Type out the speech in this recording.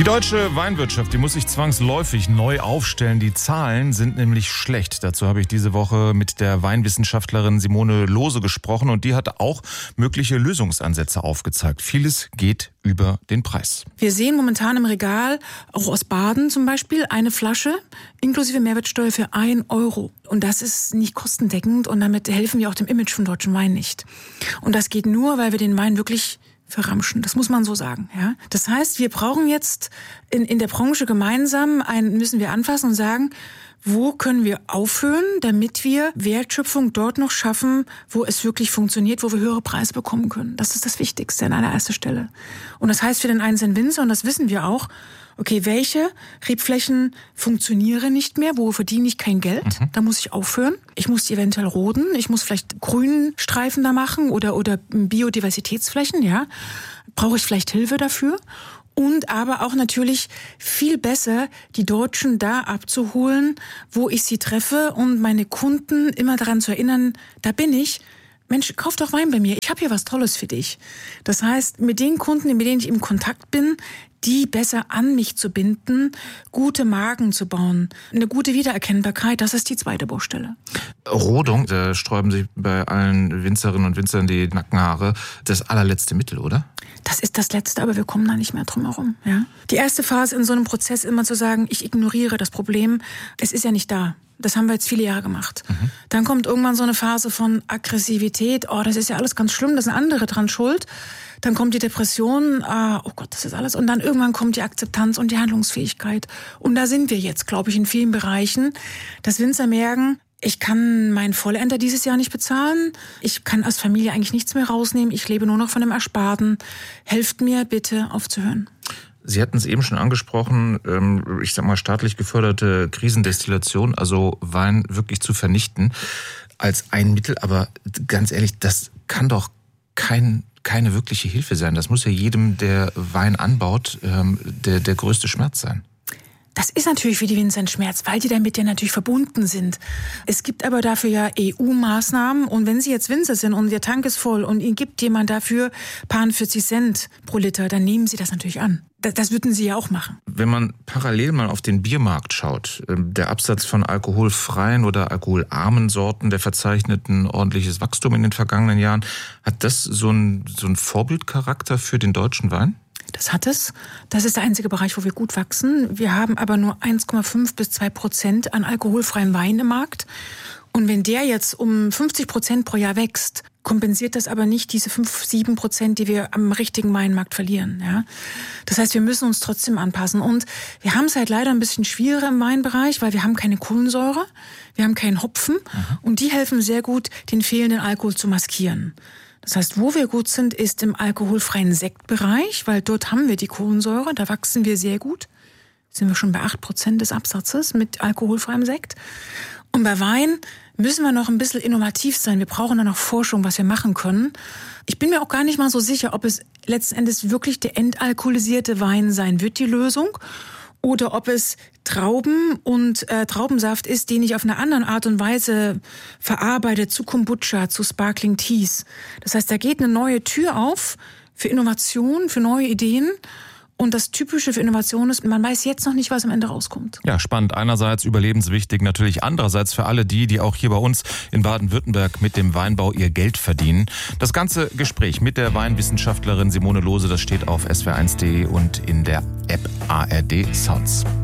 Die deutsche Weinwirtschaft, die muss sich zwangsläufig neu aufstellen. Die Zahlen sind nämlich schlecht. Dazu habe ich diese Woche mit der Weinwissenschaftlerin Simone Lohse gesprochen und die hat auch mögliche Lösungsansätze aufgezeigt. Vieles geht über den Preis. Wir sehen momentan im Regal, auch aus Baden zum Beispiel, eine Flasche inklusive Mehrwertsteuer für 1 Euro. Und das ist nicht kostendeckend und damit helfen wir auch dem Image von deutschen Wein nicht. Und das geht nur, weil wir den Wein wirklich verramschen. Das muss man so sagen. Ja? Das heißt, wir brauchen jetzt in der Branche gemeinsam müssen wir anfassen und sagen, wo können wir aufhören, damit wir Wertschöpfung dort noch schaffen, wo es wirklich funktioniert, wo wir höhere Preise bekommen können. Das ist das Wichtigste an allererster Stelle. Und das heißt für den einzelnen Winzer, und das wissen wir auch, okay, welche Rebflächen funktionieren nicht mehr, wo verdiene ich kein Geld, da muss ich aufhören. Ich muss die eventuell roden, ich muss vielleicht Grünstreifen da machen oder Biodiversitätsflächen, ja. Brauche ich vielleicht Hilfe dafür? Und aber auch natürlich viel besser, die Deutschen da abzuholen, wo ich sie treffe und meine Kunden immer daran zu erinnern, da bin ich. Mensch, kauf doch Wein bei mir. Ich habe hier was Tolles für dich. Das heißt, mit den Kunden, mit denen ich im Kontakt bin, die besser an mich zu binden, gute Marken zu bauen, eine gute Wiedererkennbarkeit, das ist die zweite Baustelle. Rodung, da sträuben sich bei allen Winzerinnen und Winzern die Nackenhaare. Das allerletzte Mittel, oder? Das ist das Letzte, aber wir kommen da nicht mehr drum herum. Ja? Die erste Phase in so einem Prozess immer zu sagen, ich ignoriere das Problem, es ist ja nicht da. Das haben wir jetzt viele Jahre gemacht. Dann kommt irgendwann so eine Phase von Aggressivität. Oh, das ist ja alles ganz schlimm, da sind andere dran schuld. Dann kommt die Depression. Oh Gott, das ist alles. Und dann irgendwann kommt die Akzeptanz und die Handlungsfähigkeit. Und da sind wir jetzt, glaube ich, in vielen Bereichen, dass Winzer merken, ich kann meinen Vollender dieses Jahr nicht bezahlen. Ich kann als Familie eigentlich nichts mehr rausnehmen. Ich lebe nur noch von dem Ersparten. Helft mir bitte aufzuhören. Sie hatten es eben schon angesprochen, ich sag mal staatlich geförderte Krisendestillation, also Wein wirklich zu vernichten als ein Mittel. Aber ganz ehrlich, das kann doch keine wirkliche Hilfe sein. Das muss ja jedem, der Wein anbaut, der größte Schmerz sein. Das ist natürlich für die Winzer ein Schmerz, weil die damit ja natürlich verbunden sind. Es gibt aber dafür ja EU-Maßnahmen und wenn Sie jetzt Winzer sind und Ihr Tank ist voll und Ihnen gibt jemand dafür 40 Cent pro Liter, dann nehmen Sie das natürlich an. Das würden Sie ja auch machen. Wenn man parallel mal auf den Biermarkt schaut, der Absatz von alkoholfreien oder alkoholarmen Sorten, der verzeichneten ordentliches Wachstum in den vergangenen Jahren, hat das so einen Vorbildcharakter für den deutschen Wein? Das hat es. Das ist der einzige Bereich, wo wir gut wachsen. Wir haben aber nur 1,5 bis 2% an alkoholfreiem Wein im Markt. Und wenn der jetzt um 50% pro Jahr wächst, kompensiert das aber nicht diese 5-7%, die wir am richtigen Weinmarkt verlieren. Ja? Das heißt, wir müssen uns trotzdem anpassen. Und wir haben es halt leider ein bisschen schwieriger im Weinbereich, weil wir haben keine Kohlensäure, wir haben keinen Hopfen. Und die helfen sehr gut, den fehlenden Alkohol zu maskieren. Das heißt, wo wir gut sind, ist im alkoholfreien Sektbereich, weil dort haben wir die Kohlensäure, da wachsen wir sehr gut. Sind wir schon bei 8% des Absatzes mit alkoholfreiem Sekt. Und bei Wein müssen wir noch ein bisschen innovativ sein. Wir brauchen da noch Forschung, was wir machen können. Ich bin mir auch gar nicht mal so sicher, ob es letzten Endes wirklich der entalkoholisierte Wein sein wird, die Lösung. Oder ob es Trauben und Traubensaft ist, den ich auf eine andere Art und Weise verarbeite zu Kombucha, zu Sparkling Teas. Das heißt, da geht eine neue Tür auf für Innovation, für neue Ideen. Und das Typische für Innovation ist, man weiß jetzt noch nicht, was am Ende rauskommt. Ja, spannend. Einerseits überlebenswichtig, natürlich andererseits für alle die auch hier bei uns in Baden-Württemberg mit dem Weinbau ihr Geld verdienen. Das ganze Gespräch mit der Weinwissenschaftlerin Simone Lohse, das steht auf swr1.de und in der App ARD Sounds.